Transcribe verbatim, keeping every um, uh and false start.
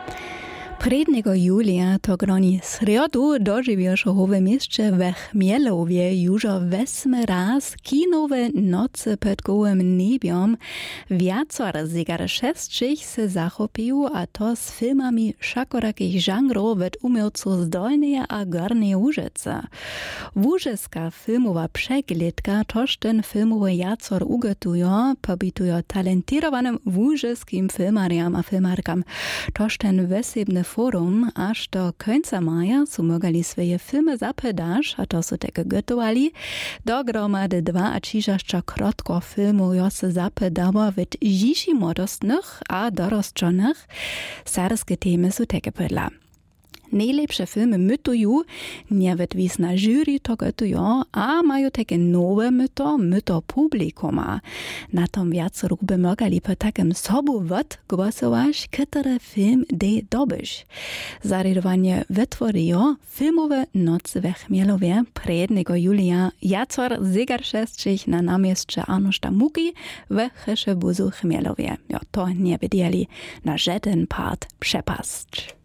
Prednego julija to groni sredu dožiwieszowe mieście we Chmielowie już wesmy raz kinowe nocy pod gołym niebiom. Wiacor zegar szesćich se zachopił, a to z filmami szakorakich żanrów wet umiejcu z Dolnej a Gornej Łużycy. Łużyska filmowa przeglądka toż ten filmowy jacor ugotują, pobitują talentowanym łużyskim filmariam a filmarkam. Toż ten wesebny forum, aż do końca maja su mogali swoje filmy zapytać, a to su takie gotowali. Dogromady dwa a trzydzieści krótko filmów se zapytało w dzieci młodostnych a dorosczonych. Serskie temy su takie pydla. Najlepsze filmy mytują, nie wetwis na jury to gotują, a mają takie nowe myto, myto publikuma. Na tom wiac by mogli po takim sobu wot głosować, który film de dobyś. Zaredowanie wytworiło filmowe nocy we Chmielowie prednego julija jacor zegar szesćich na namieście Arnošta Muki we Chyszebuzu Chmielowie. Ja to nie wiedzieli na żaden part przepaść.